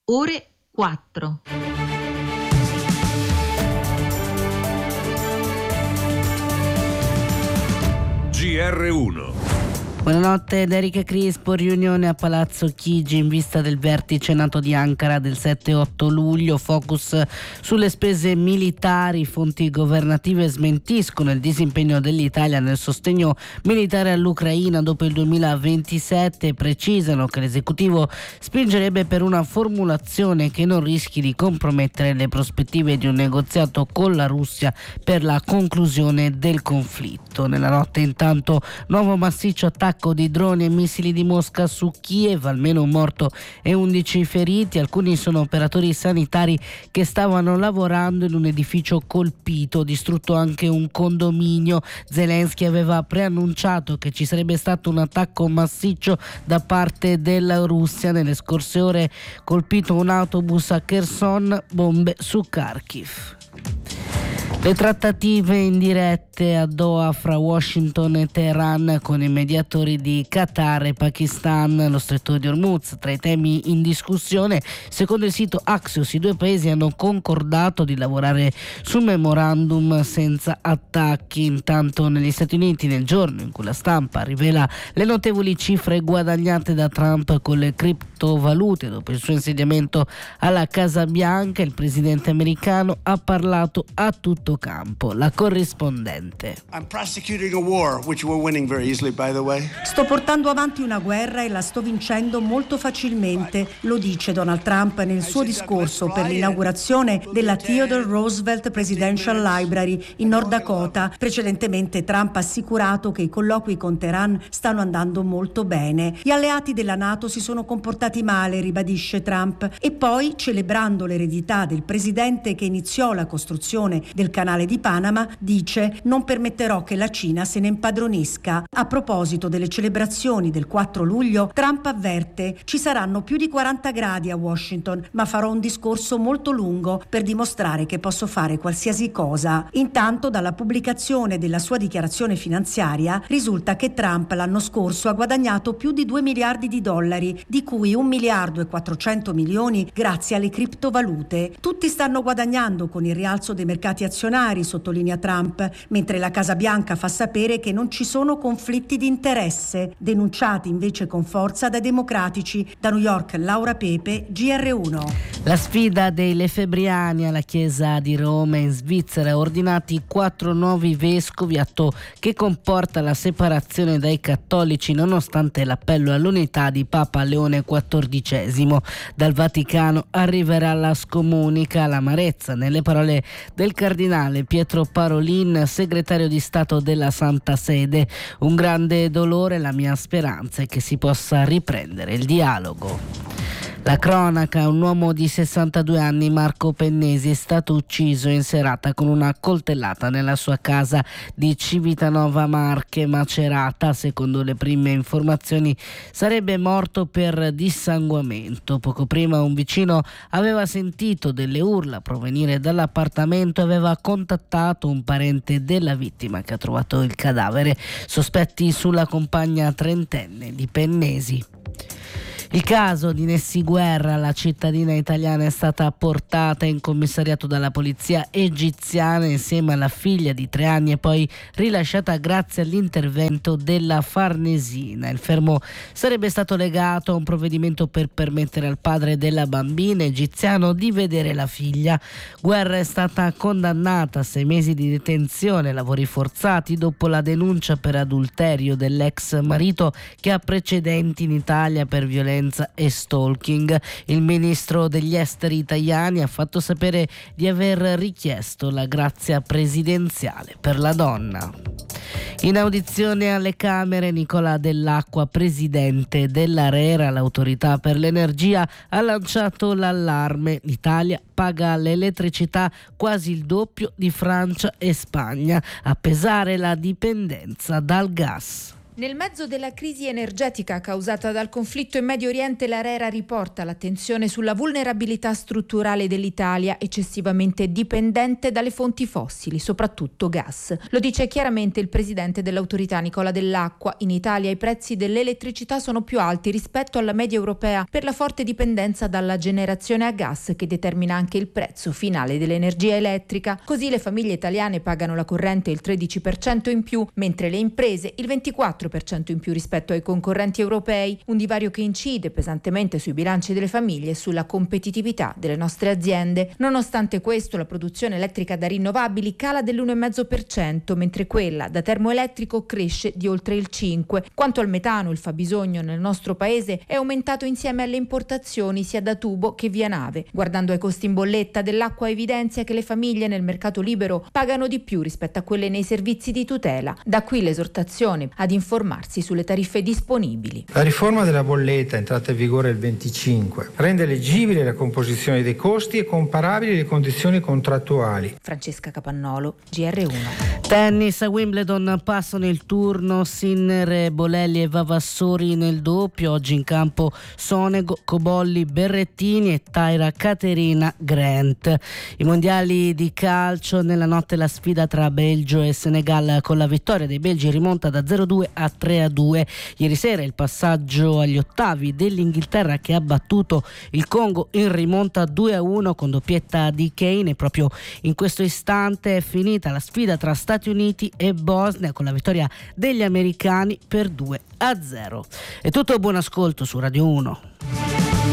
ore 4. GR1. Buonanotte ed Erika Crispo. Riunione a Palazzo Chigi in vista del vertice NATO di Ankara del 7-8 luglio. Focus sulle spese militari. Fonti governative smentiscono il disimpegno dell'Italia nel sostegno militare all'Ucraina dopo il 2027. Precisano che l'esecutivo spingerebbe per una formulazione che non rischi di compromettere le prospettive di un negoziato con la Russia per la conclusione del conflitto. Nella notte intanto nuovo massiccio attacco di droni e missili di Mosca su Kiev, almeno un morto e 11 feriti. Alcuni sono operatori sanitari che stavano lavorando in un edificio colpito, distrutto anche un condominio. Zelensky aveva preannunciato che ci sarebbe stato un attacco massiccio da parte della Russia. Nelle scorse ore colpito un autobus a Kherson, bombe su Kharkiv. Le trattative indirette a Doha fra Washington e Teheran con i mediatori di Qatar e Pakistan, lo stretto di Hormuz tra i temi in discussione. Secondo il sito Axios, i due paesi hanno concordato di lavorare su un memorandum senza attacchi. Intanto negli Stati Uniti, nel giorno in cui la stampa rivela le notevoli cifre guadagnate da Trump con le criptovalute dopo il suo insediamento alla Casa Bianca, il presidente americano ha parlato a tutto campo. La corrispondente. Sto portando avanti una guerra e la sto vincendo molto facilmente, lo dice Donald Trump nel suo discorso per l'inaugurazione della Theodore Roosevelt Presidential Library in Nord Dakota. Precedentemente Trump ha assicurato che i colloqui con Teheran stanno andando molto bene. Gli alleati della NATO si sono comportati male, ribadisce Trump, e poi, celebrando l'eredità del presidente che iniziò la costruzione del canale di Panama, dice: non permetterò che la Cina se ne impadronisca. A proposito delle celebrazioni del 4 luglio, Trump avverte: ci saranno più di 40 gradi a Washington, ma farò un discorso molto lungo per dimostrare che posso fare qualsiasi cosa. Intanto, dalla pubblicazione della sua dichiarazione finanziaria risulta che Trump l'anno scorso ha guadagnato più di 2 miliardi di dollari, di cui 1 miliardo e 400 milioni grazie alle criptovalute. Tutti stanno guadagnando con il rialzo dei mercati azionari, sottolinea Trump, mentre la Casa Bianca fa sapere che non ci sono conflitti di interesse, denunciati invece con forza dai democratici. Da New York, Laura Pepe, GR1. La sfida dei lefebbriani alla Chiesa di Roma in Svizzera, ordinati 4 nuovi vescovi, atto che comporta la separazione dai cattolici nonostante l'appello all'unità di Papa Leone XIV. Dal Vaticano arriverà la scomunica, l'amarezza nelle parole del cardinale Pietro Parolin, segretario di Stato della Santa Sede. Un grande dolore, la mia speranza è che si possa riprendere il dialogo. La cronaca: un uomo di 62 anni, Marco Pennesi, è stato ucciso in serata con una coltellata nella sua casa di Civitanova Marche, Macerata. Secondo le prime informazioni sarebbe morto per dissanguamento. Poco prima un vicino aveva sentito delle urla provenire dall'appartamento e aveva contattato un parente della vittima che ha trovato il cadavere. Sospetti sulla compagna trentenne di Pennesi. Il caso di Nessy Guerra, la cittadina italiana, è stata portata in commissariato dalla polizia egiziana insieme alla figlia di 3 anni e poi rilasciata grazie all'intervento della Farnesina. Il fermo sarebbe stato legato a un provvedimento per permettere al padre della bambina egiziano di vedere la figlia. Guerra è stata condannata a 6 mesi di detenzione e lavori forzati dopo la denuncia per adulterio dell'ex marito, che ha precedenti in Italia per violenza e stalking. Il ministro degli esteri italiani ha fatto sapere di aver richiesto la grazia presidenziale per la donna. In audizione alle Camere, Nicolà Dell'Acqua, presidente dell'ARERA, l'autorità per l'energia, ha lanciato l'allarme: l'Italia paga l'elettricità quasi il doppio di Francia e Spagna, a pesare la dipendenza dal gas. Nel mezzo della crisi energetica causata dal conflitto in Medio Oriente, l'ARERA riporta l'attenzione sulla vulnerabilità strutturale dell'Italia, eccessivamente dipendente dalle fonti fossili, soprattutto gas. Lo dice chiaramente il presidente dell'autorità Nicola Dell'Acqua. In Italia i prezzi dell'elettricità sono più alti rispetto alla media europea per la forte dipendenza dalla generazione a gas, che determina anche il prezzo finale dell'energia elettrica. Così le famiglie italiane pagano la corrente il 13% in più, mentre le imprese il 24% in più rispetto ai concorrenti europei, un divario che incide pesantemente sui bilanci delle famiglie e sulla competitività delle nostre aziende. Nonostante questo, la produzione elettrica da rinnovabili cala dell'1,5%, mentre quella da termoelettrico cresce di oltre il 5%. Quanto al metano, il fabbisogno nel nostro paese è aumentato insieme alle importazioni sia da tubo che via nave. Guardando ai costi in bolletta, Dell'Acqua evidenzia che le famiglie nel mercato libero pagano di più rispetto a quelle nei servizi di tutela. Da qui l'esortazione ad informarsi sulle tariffe disponibili. La riforma della bolletta, entrata in vigore il 25, rende leggibile la composizione dei costi e comparabili le condizioni contrattuali. Francesca Capannolo, GR1. Tennis, a Wimbledon passano il turno Sinner, Bolelli e Vavassori nel doppio. Oggi in campo Sonego, Cobolli, Berrettini e Taira Caterina Grant. I mondiali di calcio, nella notte la sfida tra Belgio e Senegal, con la vittoria dei belgi rimonta da 0-2 a 3-2. Ieri sera il passaggio agli ottavi dell'Inghilterra, che ha battuto il Congo in rimonta 2-1 con doppietta di Kane, e proprio in questo istante è finita la sfida tra Stati Uniti e Bosnia con la vittoria degli americani per 2-0. È tutto, buon ascolto su Radio 1.